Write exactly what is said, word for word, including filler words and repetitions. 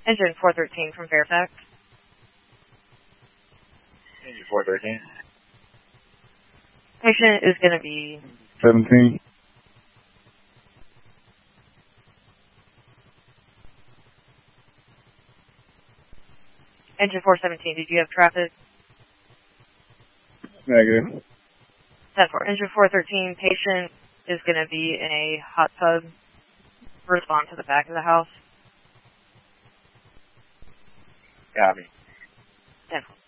Engine four thirteen from Fairfax. Engine four thirteen. Patient is going to be... seventeen. Engine four seventeen, did you have traffic? Negative. ten four. Engine four thirteen, patient is going to be in a hot tub. Respond to the back of the house. Copy. ten four.